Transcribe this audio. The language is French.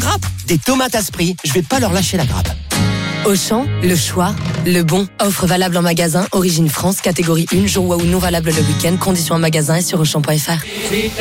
grappe. Des tomates à Spry, je vais pas leur lâcher la grappe. Auchan, le choix, le bon. Offre valable en magasin, origine France, catégorie 1, jour ou non valable le week-end. Conditions en magasin et sur Auchan.fr.